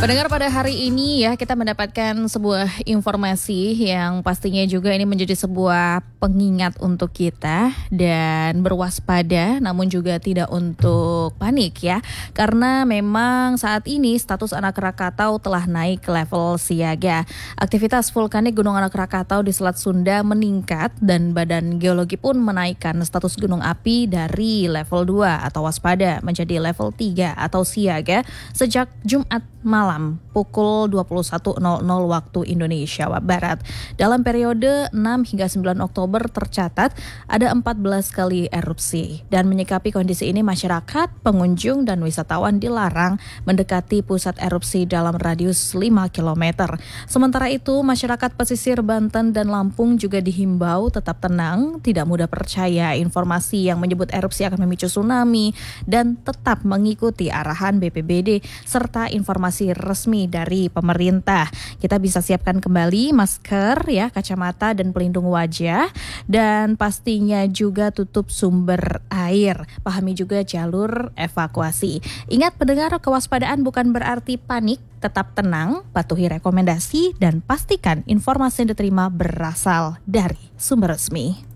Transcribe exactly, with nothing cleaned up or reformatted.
Pendengar, pada hari ini ya kita mendapatkan sebuah informasi yang pastinya juga ini menjadi sebuah pengingat untuk kita dan berwaspada, namun juga tidak untuk panik ya. Karena memang saat ini status anak Krakatau telah naik ke level siaga. Aktivitas vulkanik Gunung Anak Krakatau di Selat Sunda meningkat dan Badan Geologi pun menaikkan status gunung api dari level dua atau waspada menjadi level tiga atau siaga sejak Jumat malam pukul dua puluh satu nol nol waktu Indonesia Barat. Dalam periode enam hingga sembilan Oktober tercatat ada empat belas kali erupsi, dan menyikapi kondisi ini masyarakat, pengunjung dan wisatawan dilarang mendekati pusat erupsi dalam radius lima kilometer. Sementara itu masyarakat pesisir Banten dan Lampung juga dihimbau tetap tenang, tidak mudah percaya informasi yang menyebut erupsi akan memicu tsunami, dan tetap mengikuti arahan B P B D serta informasi resmi dari pemerintah. Kita bisa siapkan kembali masker ya, kacamata dan pelindung wajah, dan pastinya juga tutup sumber air. Pahami juga jalur evakuasi. Ingat pendengar, kewaspadaan bukan berarti panik, tetap tenang, patuhi rekomendasi dan pastikan informasi yang diterima berasal dari sumber resmi.